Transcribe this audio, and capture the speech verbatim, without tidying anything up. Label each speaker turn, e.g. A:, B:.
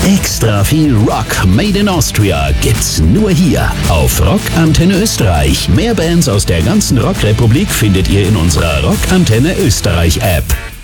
A: Extra viel Rock made in Austria gibt's nur hier auf Rock Antenne Österreich. Mehr Bands aus der ganzen Rockrepublik findet ihr in unserer Rock Antenne Österreich App.